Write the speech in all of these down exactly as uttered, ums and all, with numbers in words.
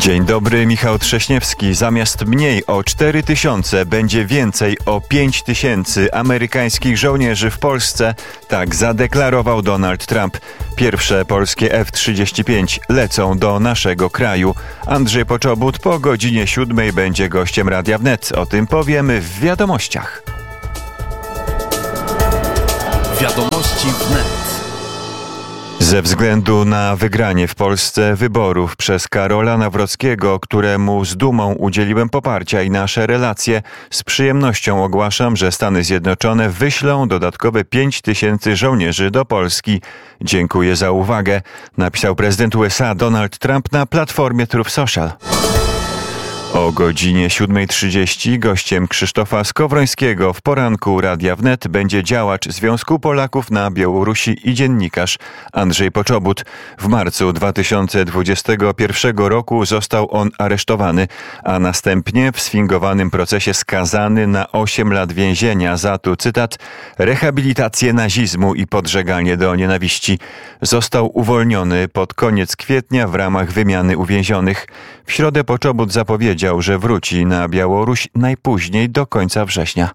Dzień dobry, Michał Trześniewski. Zamiast mniej o cztery tysiące będzie więcej o pięć tysięcy amerykańskich żołnierzy w Polsce. Tak zadeklarował Donald Trump. Pierwsze polskie F trzydzieści pięć lecą do naszego kraju. Andrzej Poczobut po godzinie siódmej będzie gościem Radia Wnet. O tym powiemy w wiadomościach. Wiadomości Wnet. Ze względu na wygranie w Polsce wyborów przez Karola Nawrockiego, któremu z dumą udzieliłem poparcia i nasze relacje, z przyjemnością ogłaszam, że Stany Zjednoczone wyślą dodatkowe pięć tysięcy żołnierzy do Polski. Dziękuję za uwagę, napisał prezydent U S A Donald Trump na platformie Truth Social. O godzinie siódmej trzydzieści gościem Krzysztofa Skowrońskiego w poranku Radia Wnet będzie działacz Związku Polaków na Białorusi i dziennikarz Andrzej Poczobut. W marcu dwa tysiące dwudziestego pierwszego roku został on aresztowany, a następnie w sfingowanym procesie skazany na osiem lat więzienia za, tu cytat, rehabilitację nazizmu i podżeganie do nienawiści. Został uwolniony pod koniec kwietnia w ramach wymiany uwięzionych. W środę Poczobut zapowiedział, że wróci na Białoruś najpóźniej do końca września.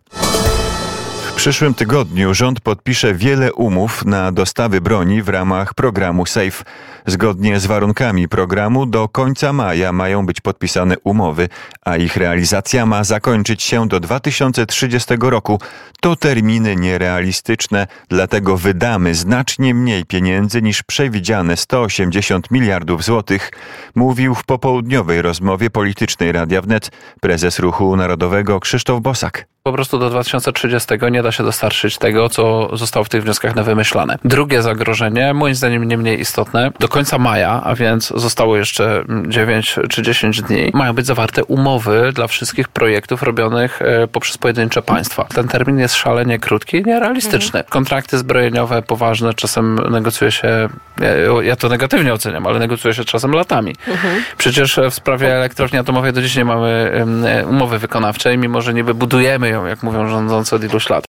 W przyszłym tygodniu rząd podpisze wiele umów na dostawy broni w ramach programu SAFE. Zgodnie z warunkami programu do końca maja mają być podpisane umowy, a ich realizacja ma zakończyć się do dwa tysiące trzydziestego roku. To terminy nierealistyczne, dlatego wydamy znacznie mniej pieniędzy niż przewidziane sto osiemdziesiąt miliardów złotych, mówił w popołudniowej rozmowie politycznej Radia Wnet prezes Ruchu Narodowego Krzysztof Bosak. Po prostu do dwa tysiące trzydziestego nie da się dostarczyć tego, co zostało w tych wnioskach nawymyślane. Drugie zagrożenie, moim zdaniem nie mniej istotne, do końca maja, a więc zostało jeszcze dziewięć czy dziesięć dni, mają być zawarte umowy dla wszystkich projektów robionych poprzez pojedyncze państwa. Ten termin jest szalenie krótki i nierealistyczny. Mhm. Kontrakty zbrojeniowe poważne czasem negocjuje się, ja, ja to negatywnie oceniam, ale negocjuje się czasem latami. Mhm. Przecież w sprawie elektrowni atomowej do dziś nie mamy umowy wykonawczej, mimo że niby budujemy ją, jak mówią rządzący, od iluś lat.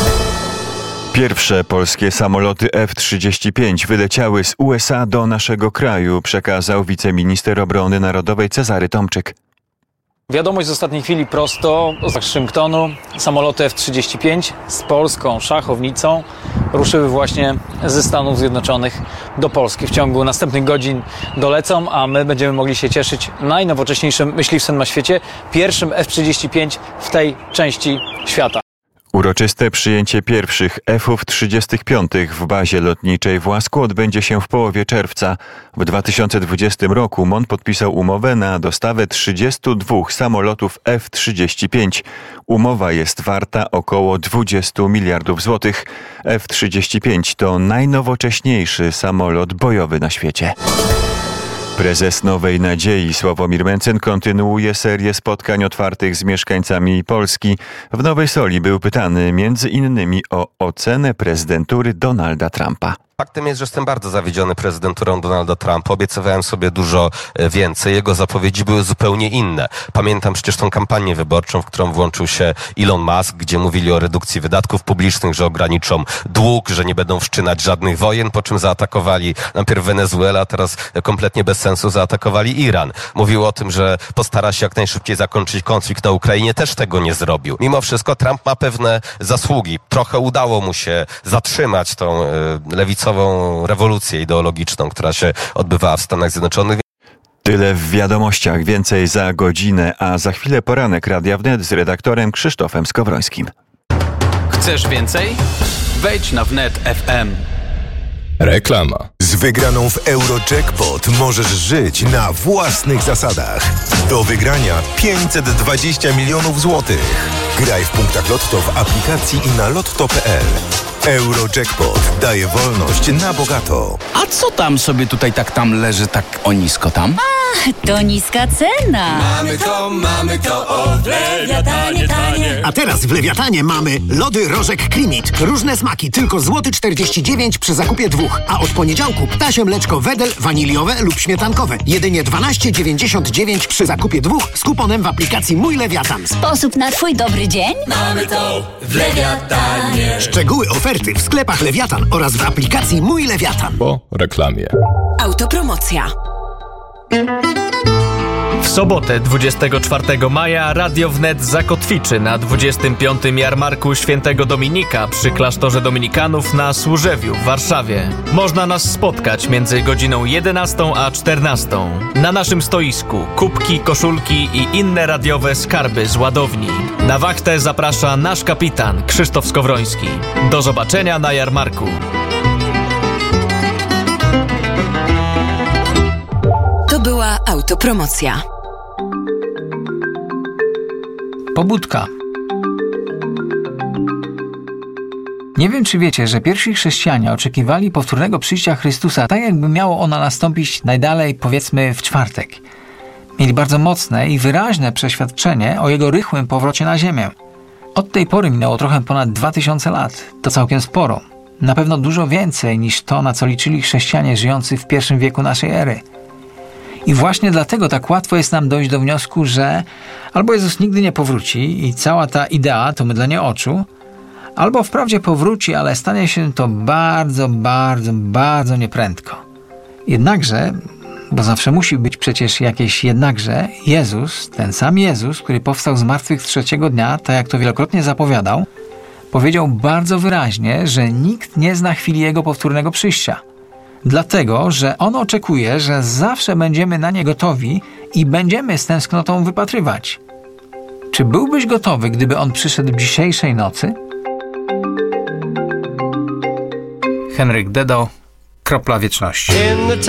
Pierwsze polskie samoloty F trzydzieści pięć wyleciały z U S A do naszego kraju, przekazał wiceminister obrony narodowej Cezary Tomczyk. Wiadomość z ostatniej chwili prosto z Waszyngtonu. Samoloty F trzydzieści pięć z polską szachownicą ruszyły właśnie ze Stanów Zjednoczonych do Polski. W ciągu następnych godzin dolecą, a my będziemy mogli się cieszyć najnowocześniejszym myśliwcem na świecie, pierwszym F trzydzieści pięć w tej części świata. Uroczyste przyjęcie pierwszych F trzydzieści pięć w bazie lotniczej w Łasku odbędzie się w połowie czerwca. W dwa tysiące dwudziestym roku M O N podpisał umowę na dostawę trzydziestu dwóch samolotów F trzydzieści pięć. Umowa jest warta około dwudziestu miliardów złotych. F trzydzieści pięć to najnowocześniejszy samolot bojowy na świecie. Prezes Nowej Nadziei Sławomir Mencen kontynuuje serię spotkań otwartych z mieszkańcami Polski. W Nowej Soli był pytany między innymi o ocenę prezydentury Donalda Trumpa. Faktem jest, że jestem bardzo zawiedziony prezydenturą Donalda Trumpa. Obiecywałem sobie dużo więcej. Jego zapowiedzi były zupełnie inne. Pamiętam przecież tą kampanię wyborczą, w którą włączył się Elon Musk, gdzie mówili o redukcji wydatków publicznych, że ograniczą dług, że nie będą wszczynać żadnych wojen, po czym zaatakowali najpierw Wenezuelę, a teraz kompletnie bez sensu zaatakowali Iran. Mówił o tym, że postara się jak najszybciej zakończyć konflikt na Ukrainie. Też tego nie zrobił. Mimo wszystko Trump ma pewne zasługi. Trochę udało mu się zatrzymać tą y, lewicową rewolucję ideologiczną, która się odbywała w Stanach Zjednoczonych. Tyle w wiadomościach, więcej za godzinę, a za chwilę poranek Radia Wnet z redaktorem Krzysztofem Skowrońskim. Chcesz więcej? Wejdź na wnet kropka f m. Reklama. Z wygraną w Eurojackpot możesz żyć na własnych zasadach. Do wygrania pięćset dwadzieścia milionów złotych. Graj w punktach Lotto w aplikacji i na lotto kropka p l. Eurojackpot daje wolność na bogato. A co tam sobie tutaj tak tam leży tak o nisko tam? A, to niska cena. Mamy to, mamy to, o w Lewiatanie tanie. A teraz w Lewiatanie mamy lody Rożek Klimit. Różne smaki, tylko złoty czterdzieści dziewięć przy zakupie dwóch. A od poniedziałku ptasie mleczko Wedel waniliowe lub śmietankowe. Jedynie dwanaście dziewięćdziesiąt dziewięć przy zakupie dwóch z kuponem w aplikacji Mój Lewiatan. Sposób na twój dobry dzień? Mamy to w Lewiatanie. Szczegóły oferty w sklepach Lewiatan oraz w aplikacji Mój Lewiatan. Po reklamie. Autopromocja. W sobotę dwudziestego czwartego maja Radio Wnet zakotwiczy na dwudziestym piątym Jarmarku Świętego Dominika przy klasztorze dominikanów na Służewiu w Warszawie. Można nas spotkać między godziną jedenastą a czternastą. Na naszym stoisku kubki, koszulki i inne radiowe skarby z ładowni. Na wachtę zaprasza nasz kapitan Krzysztof Skowroński. Do zobaczenia na jarmarku. To była autopromocja. Pobudka. Nie wiem, czy wiecie, że pierwsi chrześcijanie oczekiwali powtórnego przyjścia Chrystusa tak, jakby miało ono nastąpić najdalej, powiedzmy, w czwartek. Mieli bardzo mocne i wyraźne przeświadczenie o Jego rychłym powrocie na ziemię. Od tej pory minęło trochę ponad dwa tysiące lat. To całkiem sporo. Na pewno dużo więcej niż to, na co liczyli chrześcijanie żyjący w pierwszym wieku naszej ery. I właśnie dlatego tak łatwo jest nam dojść do wniosku, że albo Jezus nigdy nie powróci i cała ta idea to mydlenie oczu, albo wprawdzie powróci, ale stanie się to bardzo, bardzo, bardzo nieprędko. Jednakże, bo zawsze musi być przecież jakieś jednakże, Jezus, ten sam Jezus, który powstał z martwych trzeciego dnia, tak jak to wielokrotnie zapowiadał, powiedział bardzo wyraźnie, że nikt nie zna chwili Jego powtórnego przyjścia. Dlatego, że On oczekuje, że zawsze będziemy na nie gotowi i będziemy z tęsknotą wypatrywać. Czy byłbyś gotowy, gdyby On przyszedł dzisiejszej nocy? Henryk Dedo, Kropla Wieczności.